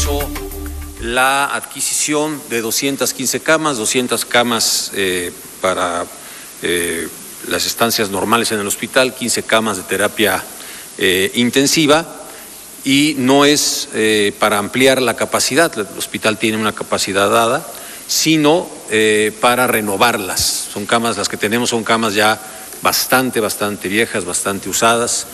hizo la adquisición de 215 camas, para las estancias normales en el hospital, 15 camas de terapia intensiva, y no es para ampliar la capacidad, el hospital tiene una capacidad dada, sino para renovarlas. Son camas, las que tenemos son camas ya bastante viejas, bastante usadas.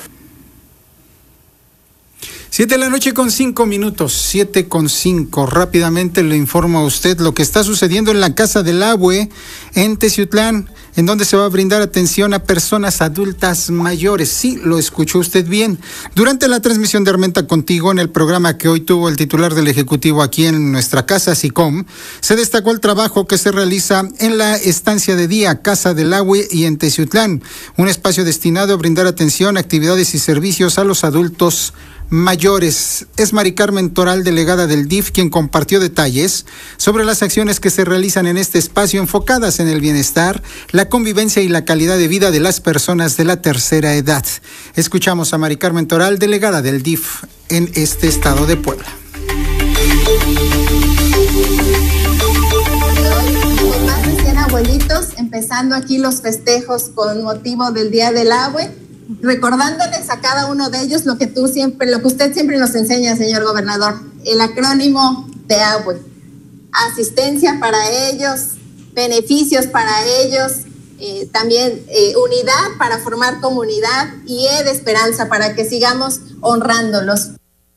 7:05 7:05. Rápidamente le informo a usted lo que está sucediendo en la Casa del Abue en Teciutlán, en donde se va a brindar atención a personas adultas mayores. Sí, lo escuchó usted bien. Durante la transmisión de Armenta Contigo, en el programa que hoy tuvo el titular del Ejecutivo aquí en nuestra casa, SICOM, se destacó el trabajo que se realiza en la estancia de día Casa del Abue y en Teciutlán, un espacio destinado a brindar atención, actividades y servicios a los adultos mayores. Es Mari Carmen Toral, delegada del DIF, quien compartió detalles sobre las acciones que se realizan en este espacio enfocadas en el bienestar, la convivencia y la calidad de vida de las personas de la tercera edad. Escuchamos a Mari Carmen Toral, delegada del DIF en este estado de Puebla. Con más de 100 abuelitos, empezando aquí los festejos con motivo del Día del Abue, recordándoles a cada uno de ellos lo que usted siempre nos enseña, señor gobernador, el acrónimo de ABUE: asistencia para ellos, beneficios para ellos, también unidad para formar comunidad y de esperanza para que sigamos honrándolos.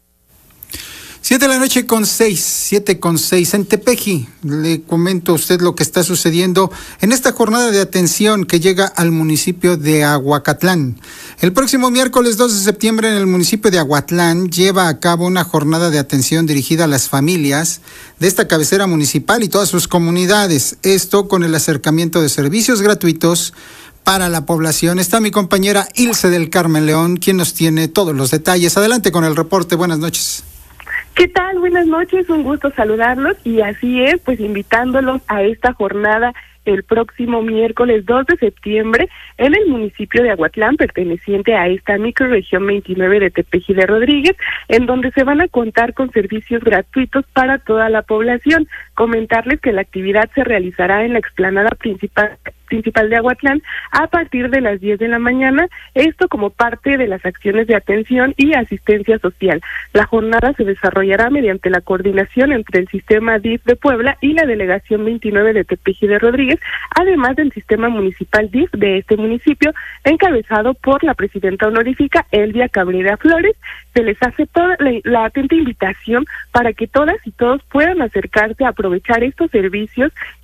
7:06 en Tepeji. Le comento a usted lo que está sucediendo en esta jornada de atención que llega al municipio de Aguacatlán. El próximo miércoles 2 de septiembre en el municipio de Aguatlán lleva a cabo una jornada de atención dirigida a las familias de esta cabecera municipal y todas sus comunidades. Esto con el acercamiento de servicios gratuitos para la población. Está mi compañera Ilse del Carmen León, quien nos tiene todos los detalles. Adelante con el reporte. Buenas noches. ¿Qué tal? Buenas noches, un gusto saludarlos y así es, pues invitándolos a esta jornada el próximo miércoles 2 de septiembre en el municipio de Aguatlán, perteneciente a esta microrregión 29 de Tepeji de Rodríguez, en donde se van a contar con servicios gratuitos para toda la población. Comentarles que la actividad se realizará en la explanada principal de Aguatlán a partir de las 10 de la mañana, esto como parte de las acciones de atención y asistencia social. La jornada se desarrollará mediante la coordinación entre el sistema DIF de Puebla y la delegación 29 de Tepeji de Rodríguez, además del sistema municipal DIF de este municipio, encabezado por la presidenta honorífica Elvia Cabrera Flores. Se les hace toda la atenta invitación para que todas y todos puedan acercarse a aprovechar estos servicios